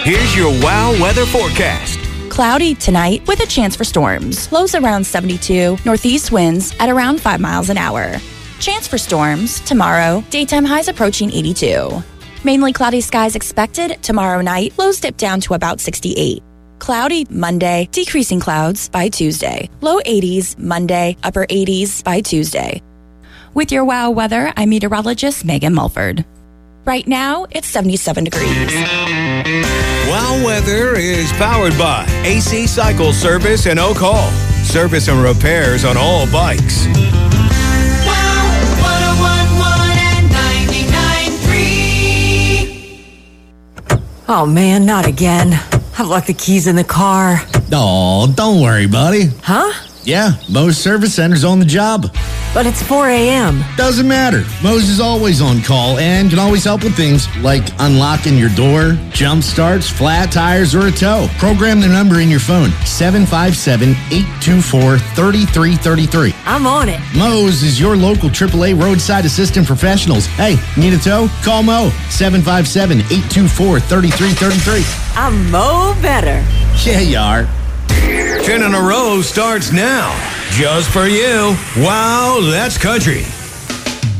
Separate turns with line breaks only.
Here's your WOW weather forecast.
Cloudy tonight with a chance for storms. Lows around 72, northeast winds at around 5 miles an hour. Chance for storms tomorrow, daytime highs approaching 82. Mainly cloudy skies expected tomorrow night, lows dip down to about 68. Cloudy Monday, decreasing clouds by Tuesday. Low 80s Monday, upper 80s by Tuesday. With your WOW weather, I'm meteorologist Megan Mulford. Right now, it's 77 degrees.
WOW weather is powered by AC Cycle Service and Oak Hall. Service and repairs on all bikes.
WOW 101.1 and 99.3.
Oh man, not again. I've left the keys in the car.
Oh, don't worry, buddy.
Huh?
Yeah, Moe's Service Center's on the job.
But it's 4 a.m.
Doesn't matter. Moe's is always on call and can always help with things like unlocking your door, jump starts, flat tires, or a tow. Program the number in your phone, 757-824-3333.
I'm on it.
Moe's is your local AAA roadside assistant professionals. Hey, need a tow? Call Moe, 757-824-3333.
I'm Mo better.
Yeah, you are.
10 in a row starts now. Just for you. WOW, that's country.